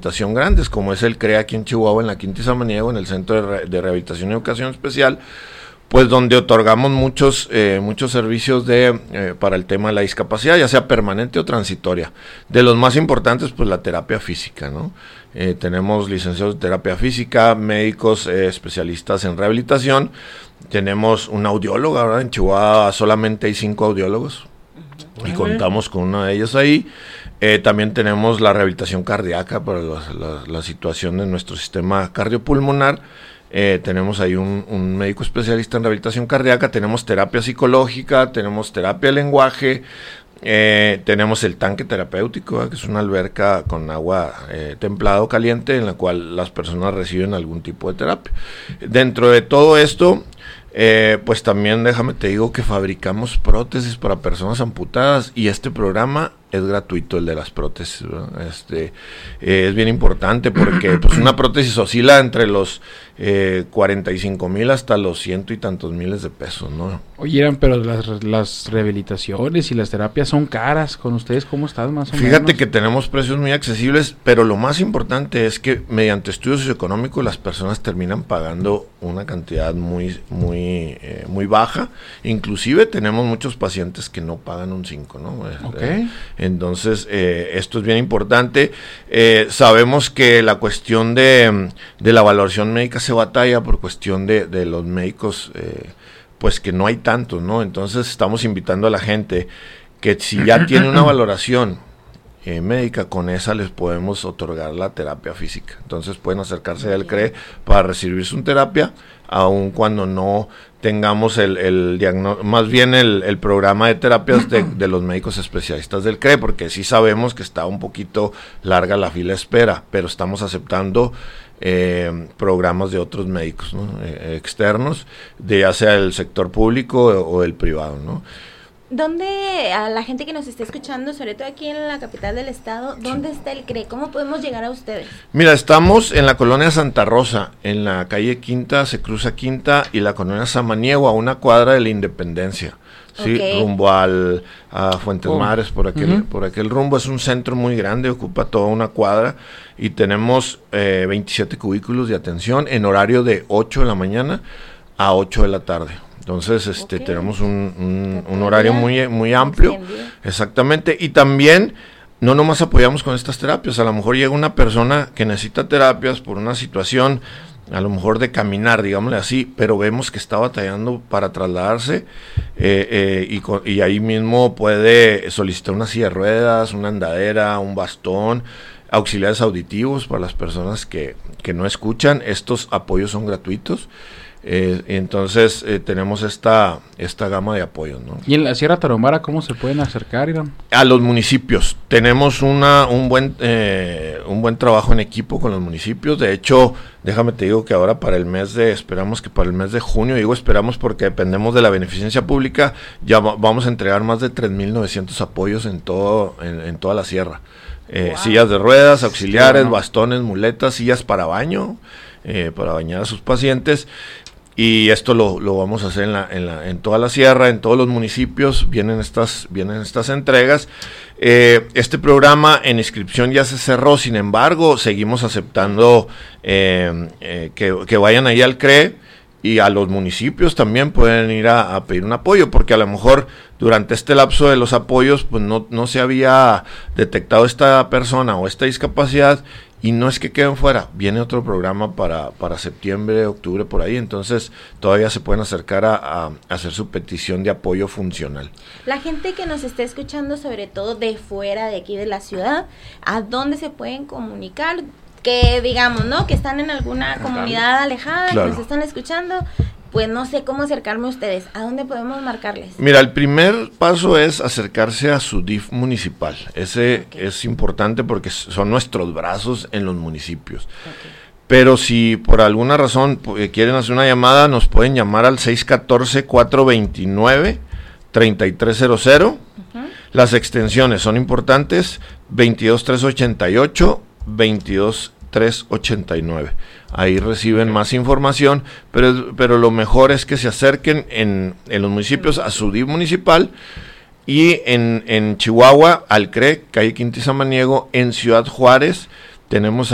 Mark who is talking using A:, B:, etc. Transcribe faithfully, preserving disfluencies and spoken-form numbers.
A: rehabilitación grandes, como es el C R E aquí en Chihuahua, en la Quinta y Samaniego, en el Centro de, Re- de Rehabilitación y Educación Especial, pues donde otorgamos muchos eh, muchos servicios de eh, para el tema de la discapacidad, ya sea permanente o transitoria. De los más importantes, pues la terapia física, ¿no? Eh, tenemos licenciados de terapia física, médicos eh, especialistas en rehabilitación, tenemos una audióloga, ¿verdad? En Chihuahua solamente hay cinco audiólogos, uh-huh. y contamos con una de ellos ahí. Eh, también tenemos la rehabilitación cardíaca para los, la, la situación de nuestro sistema cardiopulmonar. Eh, tenemos ahí un, un médico especialista en rehabilitación cardíaca, tenemos terapia psicológica, tenemos terapia de lenguaje, eh, tenemos el tanque terapéutico, ¿eh? Que es una alberca con agua eh, templada o caliente en la cual las personas reciben algún tipo de terapia. Dentro de todo esto, eh, pues también déjame te digo que fabricamos prótesis para personas amputadas y este programa es gratuito, el de las prótesis, ¿no? Este eh, es bien importante porque pues una prótesis oscila entre los eh, cuarenta y cinco mil hasta los ciento y tantos miles de pesos, ¿no?
B: Oye, Irán, pero las, las rehabilitaciones y las terapias son caras. ¿Con ustedes cómo están más o menos?
A: Fíjate que tenemos precios muy accesibles, pero lo más importante es que mediante estudios socioeconómicos las personas terminan pagando una cantidad muy muy eh, muy baja. Inclusive tenemos muchos pacientes que no pagan un cinco, ¿no?
B: Okay.
A: Entonces, eh, esto es bien importante. Eh, sabemos que la cuestión de, de la valoración médica se batalla por cuestión de, de los médicos, eh, pues que no hay tantos, ¿no? Entonces, estamos invitando a la gente que si ya tiene una valoración eh, médica, con esa les podemos otorgar la terapia física. Entonces, pueden acercarse al C R E para recibir su terapia, aun cuando no tengamos el, el diagnóstico, más bien el, el programa de terapias de, de los médicos especialistas del C R E, porque sí sabemos que está un poquito larga la fila de espera, pero estamos aceptando eh, programas de otros médicos, ¿no? eh, externos, de ya sea el sector público o, o el privado, ¿no?
C: ¿Dónde, a la gente que nos está escuchando, sobre todo aquí en la capital del estado, dónde está el C R E? ¿Cómo podemos llegar a ustedes?
A: Mira, estamos en la colonia Santa Rosa, en la calle Quinta, se cruza Quinta, y la colonia Samaniego, a una cuadra de la Independencia, sí, okay. rumbo al, a Fuentes oh. Mares, por aquel, uh-huh. por aquel rumbo. Es un centro muy grande, ocupa toda una cuadra, y tenemos eh, veintisiete cubículos de atención en horario de ocho de la mañana a ocho de la tarde. Entonces, este, okay. tenemos un, un, un horario muy, muy amplio, exactamente, y también no nomás apoyamos con estas terapias. A lo mejor llega una persona que necesita terapias por una situación, a lo mejor de caminar, digámosle así, pero vemos que está batallando para trasladarse, eh, eh, y, con, y ahí mismo puede solicitar una silla de ruedas, una andadera, un bastón, auxiliares auditivos para las personas que, que no escuchan. Estos apoyos son gratuitos. Eh, entonces eh, tenemos esta esta gama de apoyos, ¿no?
B: ¿Y en la Sierra Tarahumara cómo se pueden acercar, Irán?
A: A los municipios. Tenemos una un buen eh, un buen trabajo en equipo con los municipios. De hecho, déjame te digo que ahora para el mes de, esperamos que para el mes de junio, digo esperamos porque dependemos de la beneficencia pública, ya va, vamos a entregar más de tres mil novecientos apoyos en todo en, en toda la sierra. Eh, wow. Sillas de ruedas, auxiliares, sí, bueno. bastones, muletas, sillas para baño, eh, para bañar a sus pacientes. Y esto lo, lo vamos a hacer en la, en la, en toda la sierra, en todos los municipios, vienen estas, vienen estas entregas. Eh, este programa en inscripción ya se cerró, sin embargo, seguimos aceptando eh, eh, que, que vayan ahí al C R E, y a los municipios también pueden ir a, a pedir un apoyo, porque a lo mejor durante este lapso de los apoyos, pues no, no se había detectado esta persona o esta discapacidad. Y no es que queden fuera, viene otro programa para, para septiembre, octubre, por ahí, entonces todavía se pueden acercar a, a, a hacer su petición de apoyo funcional.
C: La gente que nos está escuchando, sobre todo de fuera de aquí de la ciudad, ¿a dónde se pueden comunicar? Que digamos, ¿no? Que están en alguna comunidad alejada, claro. que nos están escuchando, pues no sé cómo acercarme a ustedes. ¿A dónde podemos marcarles?
A: Mira, el primer paso es acercarse a su D I F municipal. Ese okay. es importante porque son nuestros brazos en los municipios. Okay. Pero si por alguna razón eh, quieren hacer una llamada, nos pueden llamar al seis uno cuatro, cuatro dos nueve, tres tres cero cero. Uh-huh. Las extensiones son importantes, veintidós tres ochenta y ocho, veintidós tres ochenta y nueve. Ahí reciben más información, pero, pero lo mejor es que se acerquen en, en los municipios a su D I F municipal, y en, en Chihuahua al C R E, calle Quinta y Samaniego. En Ciudad Juárez tenemos